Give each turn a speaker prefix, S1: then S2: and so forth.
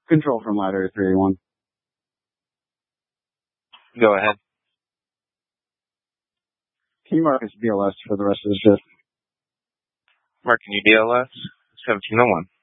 S1: Control from ladder 381.
S2: Go ahead.
S1: Can you mark us BLS for the rest of the shift?
S2: Marking you BLS, 1701.